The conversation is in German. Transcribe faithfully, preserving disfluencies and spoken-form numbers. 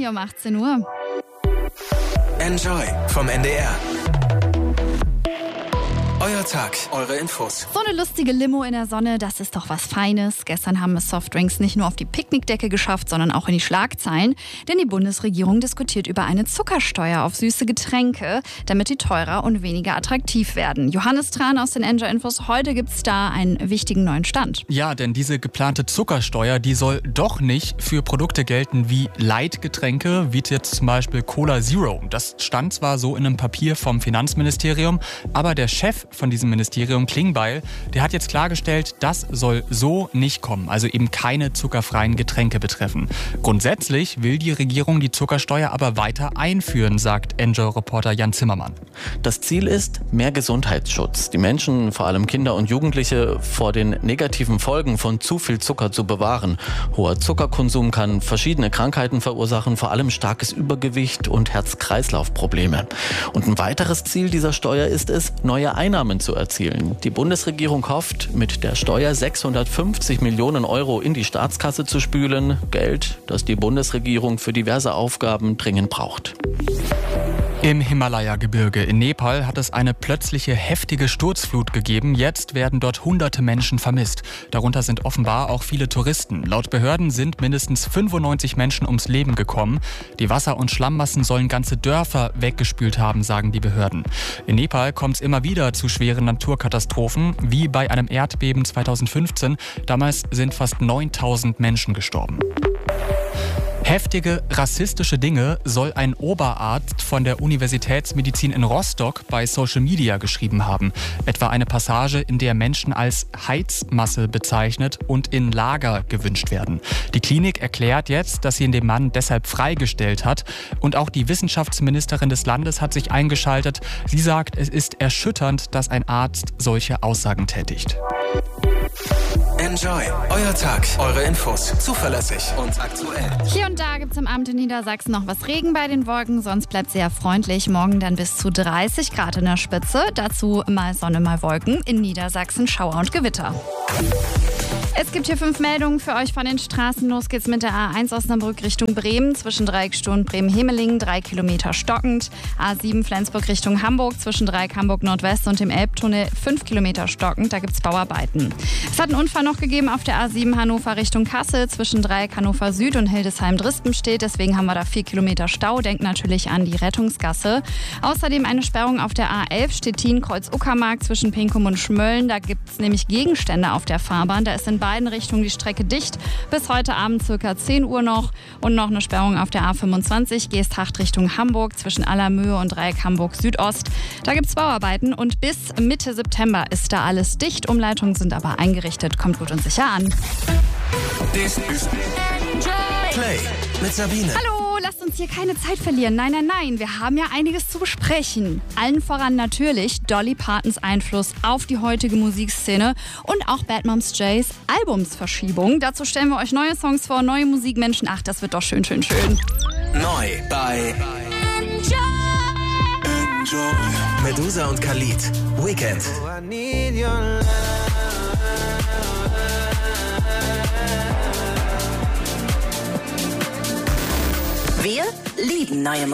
hier um achtzehn Uhr. Enjoy vom N D R. Euer Tag, eure Infos. So eine lustige Limo in der Sonne, das ist doch was Feines. Gestern haben es Softdrinks nicht nur auf die Picknickdecke geschafft, sondern auch in die Schlagzeilen. Denn die Bundesregierung diskutiert über eine Zuckersteuer auf süße Getränke, damit die teurer und weniger attraktiv werden. Johannes Tran aus den Enjoy-Infos. Heute gibt es da einen wichtigen neuen Stand. Ja, denn diese geplante Zuckersteuer, die soll doch nicht für Produkte gelten wie Light-Getränke, wie jetzt zum Beispiel Cola Zero. Das stand zwar so in einem Papier vom Finanzministerium, aber der Chef von diesem Ministerium, Klingbeil, der hat jetzt klargestellt, das soll so nicht kommen, also eben keine zuckerfreien Getränke betreffen. Grundsätzlich will die Regierung die Zuckersteuer aber weiter einführen, sagt Enjoy-Reporter Jan Zimmermann. Das Ziel ist mehr Gesundheitsschutz. Die Menschen, vor allem Kinder und Jugendliche, vor den negativen Folgen von zu viel Zucker zu bewahren. Hoher Zuckerkonsum kann verschiedene Krankheiten verursachen, vor allem starkes Übergewicht und Herz-Kreislauf-Probleme. Und ein weiteres Ziel dieser Steuer ist es, neue Einnahmen zu erzielen. Die Bundesregierung hofft, mit der Steuer sechshundertfünfzig Millionen Euro in die Staatskasse zu spülen. Geld, das die Bundesregierung für diverse Aufgaben dringend braucht. Im Himalaya-Gebirge in Nepal hat es eine plötzliche heftige Sturzflut gegeben. Jetzt werden dort hunderte Menschen vermisst. Darunter sind offenbar auch viele Touristen. Laut Behörden sind mindestens fünfundneunzig Menschen ums Leben gekommen. Die Wasser- und Schlammmassen sollen ganze Dörfer weggespült haben, sagen die Behörden. In Nepal kommt es immer wieder zu schweren Naturkatastrophen, wie bei einem Erdbeben zweitausendfünfzehn. Damals sind fast neuntausend Menschen gestorben. Heftige rassistische Dinge soll ein Oberarzt von der Universitätsmedizin in Rostock bei Social Media geschrieben haben. Etwa eine Passage, in der Menschen als Heizmasse bezeichnet und in Lager gewünscht werden. Die Klinik erklärt jetzt, dass sie den Mann deshalb freigestellt hat. Und auch die Wissenschaftsministerin des Landes hat sich eingeschaltet. Sie sagt, es ist erschütternd, dass ein Arzt solche Aussagen tätigt. Enjoy, euer Tag, eure Infos, zuverlässig und aktuell. Hier und da gibt es im Abend in Niedersachsen noch was Regen bei den Wolken, sonst bleibt es sehr freundlich. Morgen dann bis zu dreißig Grad in der Spitze. Dazu mal Sonne, mal Wolken. In Niedersachsen Schauer und Gewitter. Es gibt hier fünf Meldungen für euch von den Straßen. Los geht's mit der A eins Osnabrück Richtung Bremen. Zwischen Dreiecksstuhl und Bremen-Hemelingen drei Kilometer stockend. A sieben Flensburg Richtung Hamburg. Zwischen Dreieck Hamburg Nordwest und dem Elbtunnel fünf Kilometer stockend. Da gibt's Bauarbeiten. Es hat einen Unfall noch gegeben auf der A sieben Hannover Richtung Kassel. Zwischen Dreieck Hannover Süd und Hildesheim-Drispenstedt. Deswegen haben wir da vier Kilometer Stau. Denkt natürlich an die Rettungsgasse. Außerdem eine Sperrung auf der A elf Stettin-Kreuz-Uckermark zwischen Pinkum und Schmölln. Da gibt's nämlich Gegenstände auf der Fahrbahn. Da ist in beiden Richtungen die Strecke dicht. Bis heute Abend circa zehn Uhr noch. Und noch eine Sperrung auf der A fünfundzwanzig Geesthacht Richtung Hamburg zwischen Allermöhe und Dreieck Hamburg Südost. Da gibt es Bauarbeiten und bis Mitte September ist da alles dicht. Umleitungen sind aber eingerichtet. Kommt gut und sicher an. This is Play mit Sabine. Hallo, lasst uns hier keine Zeit verlieren. Nein, nein, nein, wir haben ja einiges zu besprechen. Allen voran natürlich Dolly Partons Einfluss auf die heutige Musikszene und auch Bad Moms Jays Albumsverschiebung. Dazu stellen wir euch neue Songs vor, neue Musikmenschen. Ach, das wird doch schön, schön, schön. Neu bei Enjoy. Enjoy. Medusa und Khalid. Weekend. Wir lieben neue Musik.